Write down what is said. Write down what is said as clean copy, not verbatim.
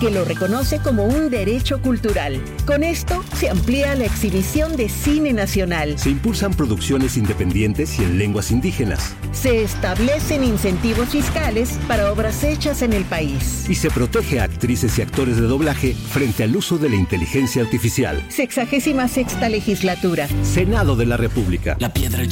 que lo reconoce como un derecho cultural. Con esto se amplía la exhibición de cine nacional. Se impulsan producciones independientes y en lenguas indígenas. Se establecen incentivos fiscales para obras hechas en el país. Y se protege a actrices y actores de doblaje frente al uso de la inteligencia artificial. 66ª legislatura. Senado de la República. La piedra